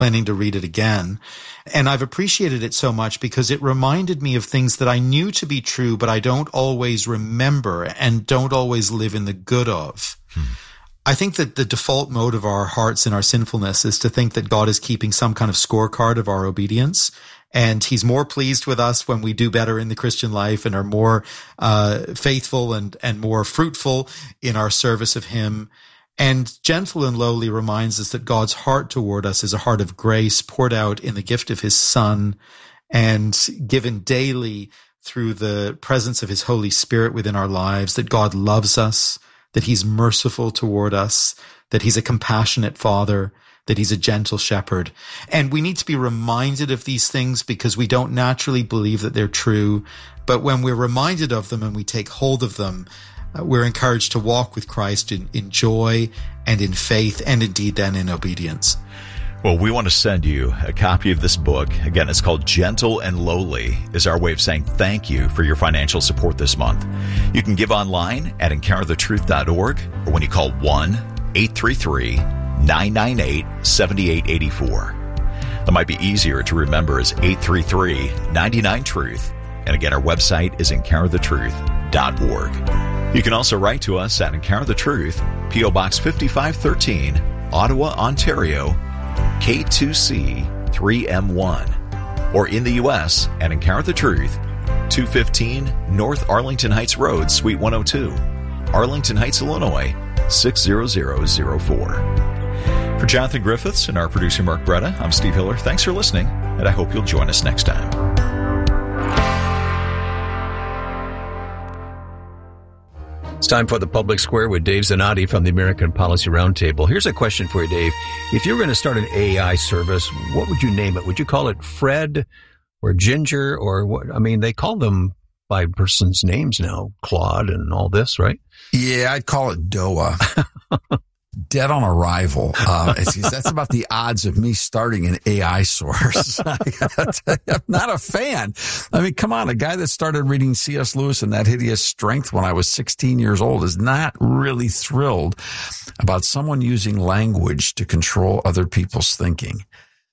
planning to read it again. And I've appreciated it so much because it reminded me of things that I knew to be true, but I don't always remember and don't always live in the good of. I think that the default mode of our hearts and our sinfulness is to think that God is keeping some kind of scorecard of our obedience. And he's more pleased with us when we do better in the Christian life and are more faithful and more fruitful in our service of him. And gentle and lowly reminds us that God's heart toward us is a heart of grace poured out in the gift of his Son and given daily through the presence of his Holy Spirit within our lives, that God loves us, that he's merciful toward us, that he's a compassionate Father, that he's a gentle shepherd. And we need to be reminded of these things because we don't naturally believe that they're true. But when we're reminded of them and we take hold of them, we're encouraged to walk with Christ in joy and in faith and indeed then in obedience. Well, we want to send you a copy of this book. Again, it's called Gentle and Lowly, is our way of saying thank you for your financial support this month. You can give online at encounterthetruth.org or when you call 1-833-998-7884. That might be easier to remember as 833-99-TRUTH. And again, our website is encounterthetruth.org. You can also write to us at Encounter the Truth, P.O. Box 5513, Ottawa, Ontario, K2C 3M1. Or in the U.S. at Encounter the Truth, 215 North Arlington Heights Road, Suite 102, Arlington Heights, Illinois, 60004. For Jonathan Griffiths and our producer Mark Bretta, I'm Steve Hiller. Thanks for listening, and I hope you'll join us next time. It's time for the Public Square with Dave Zanotti from the American Policy Roundtable. Here's a question for you, Dave. If you were going to start an AI service, what would you name it? Would you call it Fred or Ginger or what? I mean, they call them by person's names now, Claude and all this, right? Yeah, I'd call it DOA. Dead on arrival. That's about the odds of me starting an AI source. I'm not a fan. I mean, come on. A guy that started reading C.S. Lewis and That Hideous Strength when I was 16 years old is not really thrilled about someone using language to control other people's thinking.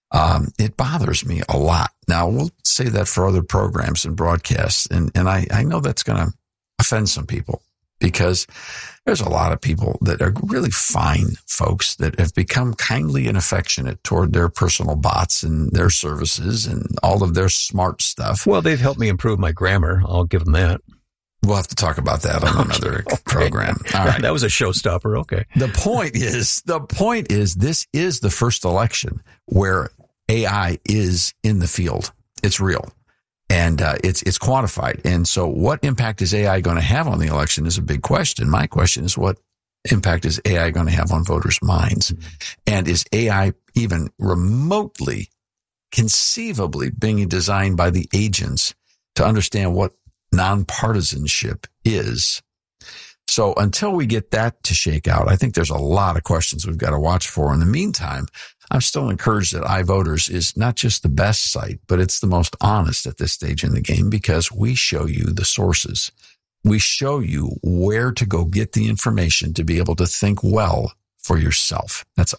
It bothers me a lot. Now, we'll say that for other programs and broadcasts, and I know that's going to offend some people, because there's a lot of people that are really fine folks that have become kindly and affectionate toward their personal bots and their services and all of their smart stuff. Well, they've helped me improve my grammar. I'll give them that. We'll have to talk about that on another program. All right. That was a showstopper. Okay. The point is this is the first election where AI is in the field. It's real. And it's quantified. And so what impact is AI going to have on the election is a big question. My question is, what impact is AI going to have on voters' minds? And is AI even remotely, conceivably being designed by the agents to understand what nonpartisanship is? So until we get that to shake out, I think there's a lot of questions we've got to watch for. In the meantime, I'm still encouraged that iVoters is not just the best site, but it's the most honest at this stage in the game, because we show you the sources. We show you where to go get the information to be able to think well for yourself. That's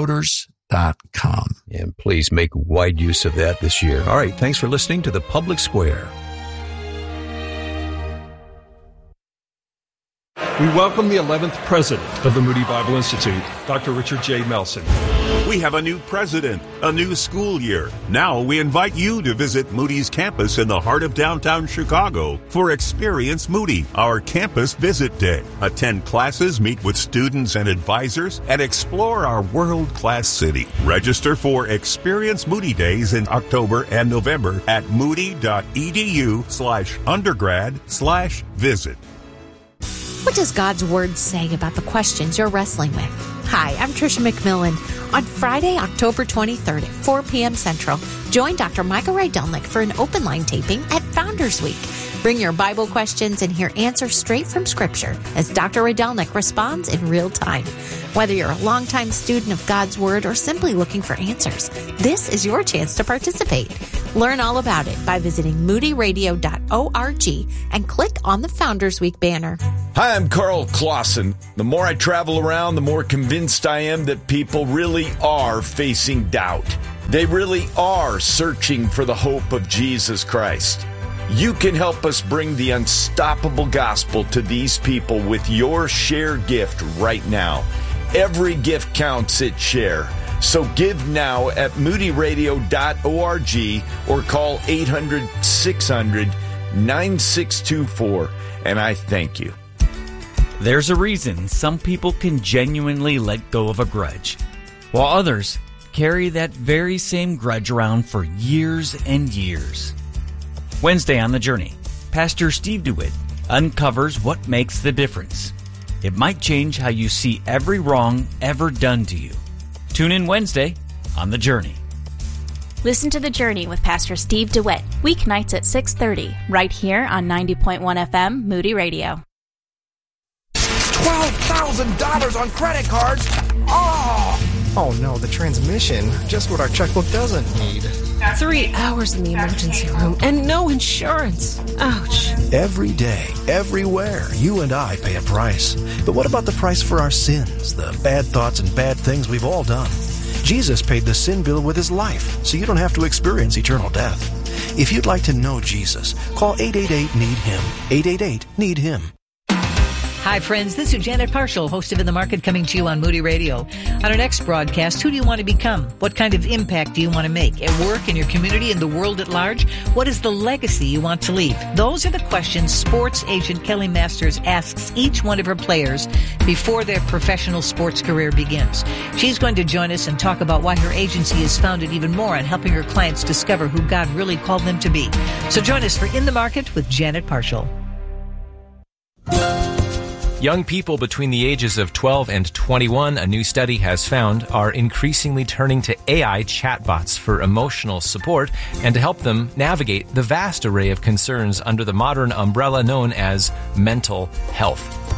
iVoters.com. And please make wide use of that this year. All right. Thanks for listening to The Public Square. We welcome the 11th president of the Moody Bible Institute, Dr. Richard J. Melson. We have a new president, a new school year. Now we invite you to visit Moody's campus in the heart of downtown Chicago for Experience Moody, our campus visit day. Attend classes, meet with students and advisors, and explore our world-class city. Register for Experience Moody Days in October and November at moody.edu/undergrad/visit. What does God's Word say about the questions you're wrestling with? Hi, I'm Tricia McMillan. On Friday, October 23rd at 4 p.m. Central, join Dr. Michael Rydelnik for an open line taping at Founders Week. Bring your Bible questions and hear answers straight from Scripture as Dr. Rydelnik responds in real time. Whether you're a longtime student of God's Word or simply looking for answers, this is your chance to participate. Learn all about it by visiting moodyradio.org and click on the Founders Week banner. Hi, I'm Carl Clausen. The more I travel around, the more convinced I am that people really are facing doubt. They really are searching for the hope of Jesus Christ. You can help us bring the unstoppable gospel to these people with your Share gift right now. Every gift counts at Share. So give now at moodyradio.org or call 800-600-9624. And I thank you. There's a reason some people can genuinely let go of a grudge, while others carry that very same grudge around for years and years. Wednesday on The Journey, Pastor Steve DeWitt uncovers what makes the difference. It might change how you see every wrong ever done to you. Tune in Wednesday on The Journey. Listen to The Journey with Pastor Steve DeWitt, weeknights at 6:30, right here on 90.1 FM, Moody Radio. $12,000 on credit cards? Oh no, the transmission. Just what our checkbook doesn't need. 3 hours in the emergency room and no insurance. Ouch. Every day, everywhere, you and I pay a price. But what about the price for our sins, the bad thoughts and bad things we've all done? Jesus paid the sin bill with his life, so you don't have to experience eternal death. If you'd like to know Jesus, call 888-NEED-HIM. 888-NEED-HIM. Hi, friends. This is Janet Parshall, host of In the Market, coming to you on Moody Radio. On our next broadcast, who do you want to become? What kind of impact do you want to make at work, in your community, in the world at large? What is the legacy you want to leave? Those are the questions sports agent Kelly Masters asks each one of her players before their professional sports career begins. She's going to join us and talk about why her agency is founded even more on helping her clients discover who God really called them to be. So join us for In the Market with Janet Parshall. Young people between the ages of 12 and 21, a new study has found, are increasingly turning to AI chatbots for emotional support and to help them navigate the vast array of concerns under the modern umbrella known as mental health.